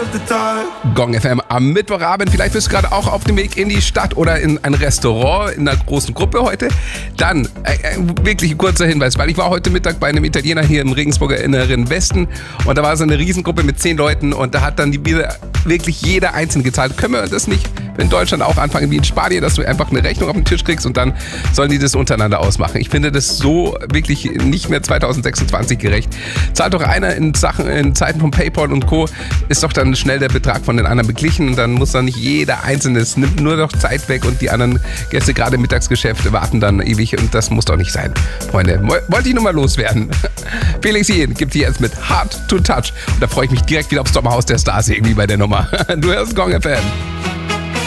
Gong FM am Mittwochabend. Vielleicht bist du gerade auch auf dem Weg in die Stadt oder in ein Restaurant in einer großen Gruppe heute. Dann wirklich ein kurzer Hinweis, weil ich war heute Mittag bei einem Italiener hier im Regensburger Inneren Westen und da war so eine Riesengruppe mit 10 Leuten und da hat dann die Bier wirklich jeder einzeln gezahlt. Können wir das nicht in Deutschland auch anfangen wie in Spanien, dass du einfach eine Rechnung auf den Tisch kriegst und dann sollen die das untereinander ausmachen? Ich finde das so wirklich nicht mehr 2026 gerecht. Zahlt doch einer in Zeiten von PayPal und Co. ist doch dann schnell der Betrag von den anderen beglichen und dann muss dann nicht jeder Einzelne, es nimmt nur noch Zeit weg und die anderen Gäste gerade im Mittagsgeschäft warten dann ewig und das muss doch nicht sein. Freunde, wollte ich nur mal loswerden. Felix Jähn gibt hier jetzt mit Hard to Touch und da freue ich mich direkt wieder aufs Sommerhaus der Stars irgendwie bei der Nummer. Du hörst Gong FM.